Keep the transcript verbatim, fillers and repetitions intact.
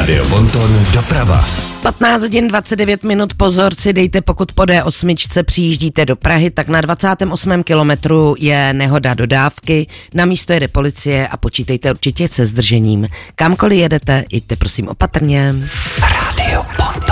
Rádio Bonton doprava. patnáct hodin dvacet devět minut, pozor si dejte, pokud po D osm přijíždíte do Prahy, tak na dvacátém osmém kilometru je nehoda dodávky, na místo jede policie a počítejte určitě se zdržením. Kamkoliv jedete, jeďte prosím opatrně. Rádio Bonton.